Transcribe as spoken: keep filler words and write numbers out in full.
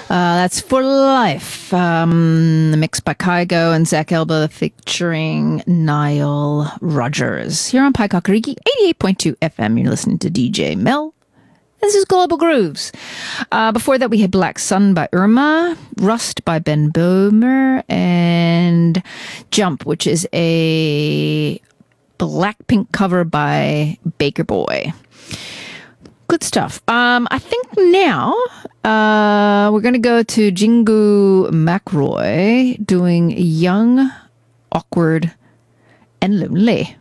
Uh, that's For Life, um, mixed by Kygo and Zach Elba featuring Nile Rodgers. Here on Pai Kakariki, eighty-eight point two F M, you're listening to D J Mel. This is Global Grooves. Uh, before that, we had Black Sun by Irma, Rust by Ben Böhmer, and Jump, which is a Blackpink cover by Baker Boy. Good stuff. Um, I think now uh, we're going to go to Jingu McRoy doing Young, Awkward, and Lonely.